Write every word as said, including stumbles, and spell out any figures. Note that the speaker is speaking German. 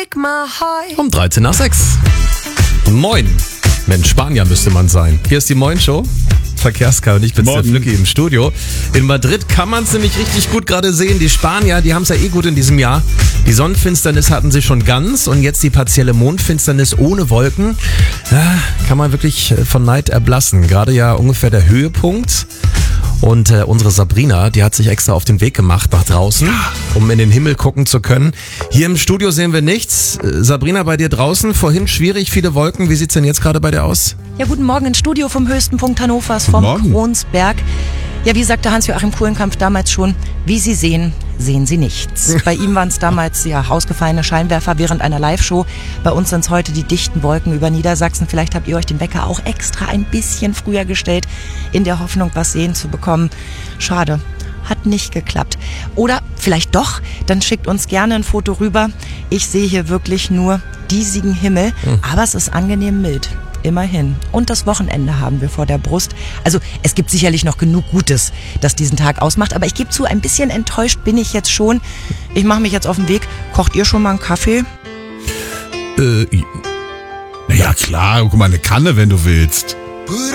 take my heart. Um dreizehn nach sechs. Moin. Mensch, Spanier müsste man sein. Hier ist die Moin-Show. Verkehrskar und ich bin's, der Flücki im Studio. In Madrid kann man es nämlich richtig gut gerade sehen. Die Spanier, die haben es ja eh gut in diesem Jahr. Die Sonnenfinsternis hatten sie schon ganz und jetzt die partielle Mondfinsternis ohne Wolken. Ja, kann man wirklich von Neid erblassen. Gerade ja ungefähr der Höhepunkt. Und äh, unsere Sabrina, die hat sich extra auf den Weg gemacht nach draußen, um in den Himmel gucken zu können. Hier im Studio sehen wir nichts. Äh, Sabrina, bei dir draußen, vorhin schwierig, viele Wolken. Wie sieht's denn jetzt gerade bei dir aus? Ja, guten Morgen ins Studio vom höchsten Punkt Hannovers, vom Kronsberg. Ja, wie sagte Hans-Joachim Kuhlenkampf damals schon, wie Sie sehen, sehen Sie nichts. Bei ihm waren es damals ja ausgefallene Scheinwerfer während einer Live-Show. Bei uns sind es heute die dichten Wolken über Niedersachsen. Vielleicht habt ihr euch den Wecker auch extra ein bisschen früher gestellt, in der Hoffnung, was sehen zu bekommen. Schade, hat nicht geklappt. Oder vielleicht doch, dann schickt uns gerne ein Foto rüber. Ich sehe hier wirklich nur diesigen Himmel, hm. aber es ist angenehm mild. Immerhin. Und das Wochenende haben wir vor der Brust. Also es gibt sicherlich noch genug Gutes, das diesen Tag ausmacht. Aber ich gebe zu, ein bisschen enttäuscht bin ich jetzt schon. Ich mache mich jetzt auf den Weg. Kocht ihr schon mal einen Kaffee? Äh, na ja, klar. Guck mal, eine Kanne, wenn du willst.